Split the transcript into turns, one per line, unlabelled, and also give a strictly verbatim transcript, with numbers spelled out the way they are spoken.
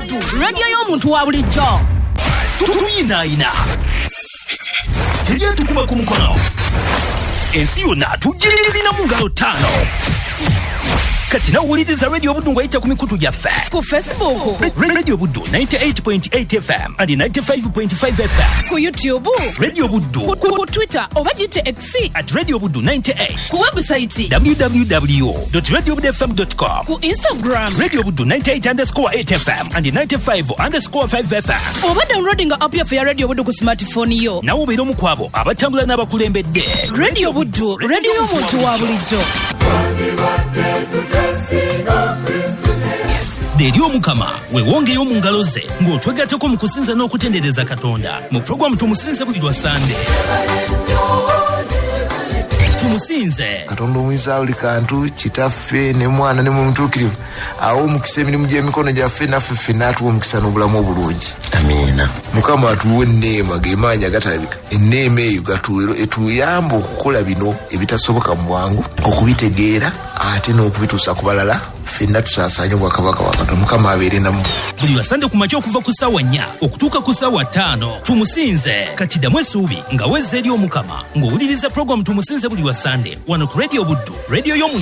Buddu, radio y'omuntu wa bulijjo.
Tuyinaayina. Tejja tukuba ku mukono. Ensi yonna tugirina mu ngalo ttaano. Kati nawuliriza Radio Buddu ng'ayita ku mikutu gyaffe.
Ku Facebook.
Radio Buddu ninety-eight point eight F M and ninety-five point five F M.
Ku YouTube.
Radio Buddu.
Ku, ku, ku Twitter oba gite X.
At Radio Buddu ninety-eight.
Ku website.
w w w dot radio buddu f m dot com.
Ku Instagram.
Radio Buddu ninety-eight underscore eight F M and ninety-five underscore five F M.
Oba downloading app yaffe ya Radio Buddu ku smartphone yo.
Nawo beera omu kwabo abatambula n'abakulembedde.
Radio Buddu, radio y'omuntu wa bulijjo.
Deri omukama wewongeyo mu ngalo ze ng'otwegatteko mu kusinza n'okutendereza Katonda mu programu tumusinze buli lwa Sande. Tumusinze
Katonda omwiza buli kantu kitaffe ne mwana ne mumutuukirivu awo omukisa emirimu gy'emikono gyaffe naffe ffenna atuwa omukisa n'obulamu obulungi. Amiina. Mukama atuwa enneema g'emaanyi agatalabika. Enneema eyo etuyamba okukola bino ebitasoboka mu bwangu okubitegeera ate n'okubituusa ku balala ffenna tusaasaanye obwakabaka bwa Katonda. Mukama abeere nammwe.
buli Wasande ku makya okuva ku ssaawa nnya okutuuka ku ssaawa ttaano. Tumusinze kati ddamu essuubi nga wezza eri omukama ng'owuliriza programu tumusinze buli Wasande wano ku Radio Buddu, radio y'omu